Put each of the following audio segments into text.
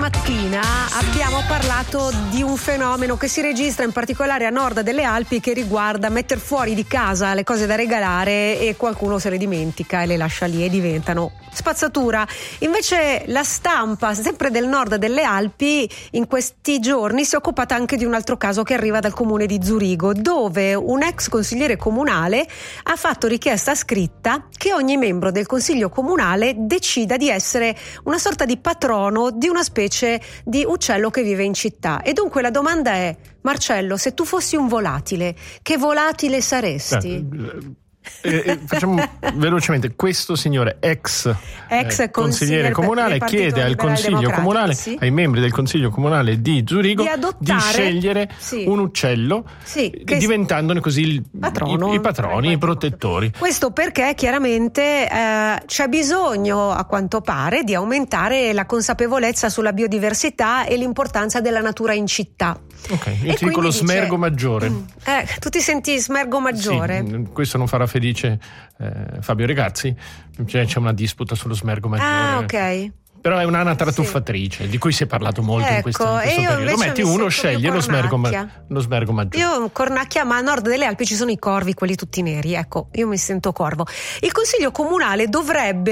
mattina abbiamo parlato di un fenomeno che si registra in particolare a nord delle Alpi, che riguarda mettere fuori di casa le cose da regalare e qualcuno se le dimentica e le lascia lì e diventano spazzatura. Invece la stampa, sempre del nord delle Alpi, in questi giorni si è occupata anche di un altro caso che arriva dal comune di Zurigo, dove un ex consigliere comunale ha fatto richiesta scritta che ogni membro del consiglio comunale decida di essere una sorta di patrono di una specie di uccello che vive in città. E dunque la domanda è: Marcello, se tu fossi un volatile, che volatile saresti? Facciamo velocemente. Questo signore ex consigliere comunale chiede al consiglio comunale, ai membri del consiglio comunale di Zurigo, di scegliere un uccello, diventandone così i patroni, i protettori. Questo perché chiaramente c'è bisogno, a quanto pare, di aumentare la consapevolezza sulla biodiversità e l'importanza della natura in città. Ok, io ti dico lo smergo maggiore. Tu ti senti smergo maggiore? Sì, questo non farà felice Fabio Regazzi, c'è una disputa sullo smergo maggiore. Ah, ok. Però è un'anatra tuffatrice, di cui si è parlato molto in questo periodo. Metti uno, sceglie lo smergo maggiore. Io Cornacchia, ma a nord delle Alpi ci sono i corvi, quelli tutti neri. Ecco, io mi sento corvo. Il consiglio comunale dovrebbe,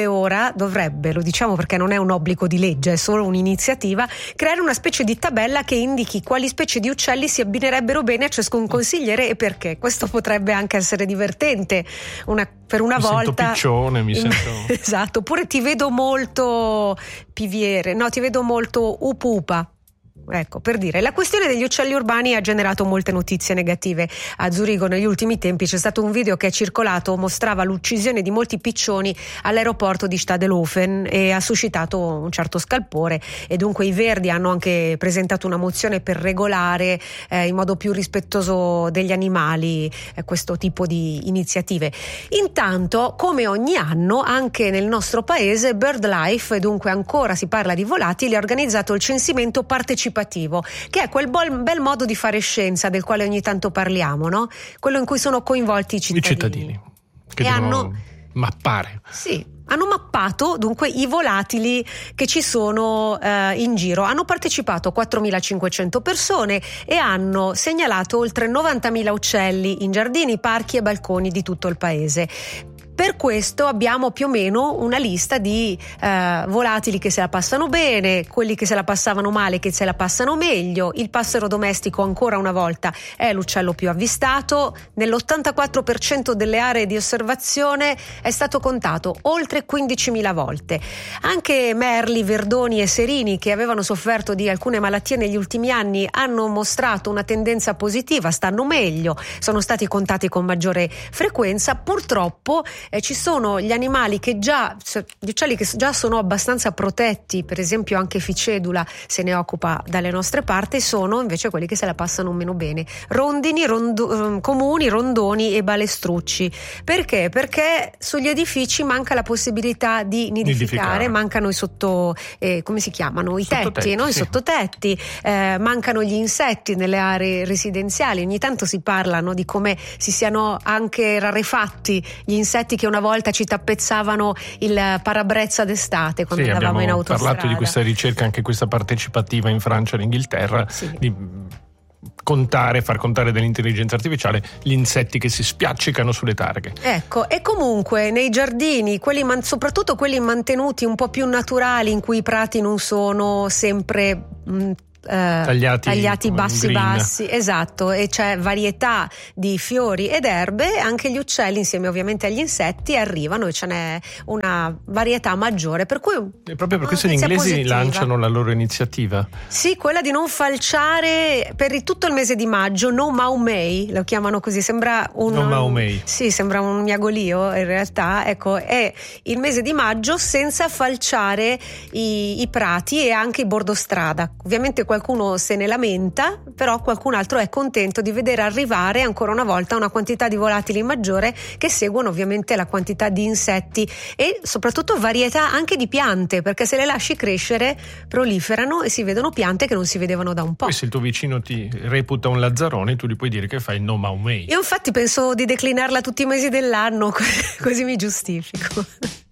lo diciamo perché non è un obbligo di legge, è solo un'iniziativa, creare una specie di tabella che indichi quali specie di uccelli si abbinerebbero bene a ciascun consigliere e perché. Questo potrebbe anche essere divertente. Per una volta. Mi sento piccione, Esatto, oppure ti vedo molto piviere, no, ti vedo molto upupa. Ecco, per dire, la questione degli uccelli urbani ha generato molte notizie negative a Zurigo negli ultimi tempi. C'è stato un video che è circolato, mostrava l'uccisione di molti piccioni all'aeroporto di Stadelhofen e ha suscitato un certo scalpore, e dunque i Verdi hanno anche presentato una mozione per regolare in modo più rispettoso degli animali questo tipo di iniziative. Intanto, come ogni anno, anche nel nostro paese BirdLife, e dunque ancora si parla di volatili, ha organizzato il censimento partecipativo, che è quel bel modo di fare scienza del quale ogni tanto parliamo, no? Quello in cui sono coinvolti i cittadini che devono mappare. Sì, hanno mappato dunque i volatili che ci sono in giro. Hanno partecipato 4.500 persone e hanno segnalato oltre 90.000 uccelli in giardini, parchi e balconi di tutto il paese. Per questo abbiamo più o meno una lista di volatili che se la passano bene, quelli che se la passavano male, che se la passano meglio. Il passero domestico, ancora una volta, è l'uccello più avvistato. Nell'84% delle aree di osservazione è stato contato oltre 15.000 volte. Anche merli, verdoni e serini, che avevano sofferto di alcune malattie negli ultimi anni, hanno mostrato una tendenza positiva, stanno meglio, sono stati contati con maggiore frequenza. Purtroppo ci sono gli animali gli uccelli che già sono abbastanza protetti, per esempio anche Ficedula se ne occupa dalle nostre parti, sono invece quelli che se la passano meno bene. Rondini, comuni, rondoni e balestrucci. Perché? Perché sugli edifici manca la possibilità di nidificare, mancano i come si chiamano? I tetti, no? I sottotetti, mancano gli insetti nelle aree residenziali. Ogni tanto si parlano di come si siano anche rarefatti gli insetti che una volta ci tappezzavano il parabrezza d'estate quando andavamo in autostrada. Abbiamo parlato di questa ricerca, anche questa partecipativa in Francia e in Inghilterra, di far contare dell'intelligenza artificiale gli insetti che si spiaccicano sulle targhe. Ecco, e comunque nei giardini, soprattutto quelli mantenuti un po' più naturali, in cui i prati non sono sempre tagliati bassi, esatto, e c'è varietà di fiori ed erbe, anche gli uccelli insieme ovviamente agli insetti arrivano e ce n'è una varietà maggiore, per cui e proprio per questo gli inglesi lanciano la loro iniziativa, quella di non falciare per tutto il mese di maggio. No Mau May lo chiamano così, sembra sembra un miagolio, in realtà ecco, è il mese di maggio senza falciare i prati e anche i bordostrada. Ovviamente qualcuno se ne lamenta, però qualcun altro è contento di vedere arrivare ancora una volta una quantità di volatili maggiore, che seguono ovviamente la quantità di insetti e soprattutto varietà anche di piante, perché se le lasci crescere proliferano e si vedono piante che non si vedevano da un po'. E se il tuo vicino ti reputa un lazzarone, tu gli puoi dire che fai no Mau May. Io infatti penso di declinarla tutti i mesi dell'anno, così mi giustifico.